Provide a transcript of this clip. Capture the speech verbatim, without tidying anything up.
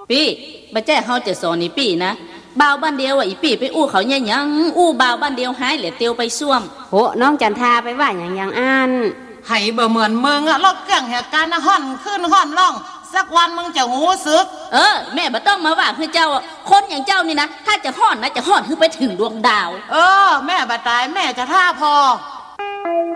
ปี้บ่แจ้เฮาจะสอนอีปี้นะบ่าวบ้านเดียวว่าอีปี้ไปอู้เขาเนี่ยยังอู้บ่าวบ้านเดียวหายเหลือเตียวไปซ่วมโหน้องจันทาไปว่าอย่างอย่างอันให้บ่เหมือนมึงอะลอกเกี่ยงเหตุการณ์ห่อนขึ้นห่อนล่องสักวันมึงจะหูซึกเออแม่บ่ต้องมาว่าคือเจ้าคนอย่างเจ้านี่นะถ้าจะห่อนนะจะห่อนคือไปถึงดวงดาวเออแม่บ่ตายแม่จะท่าพอ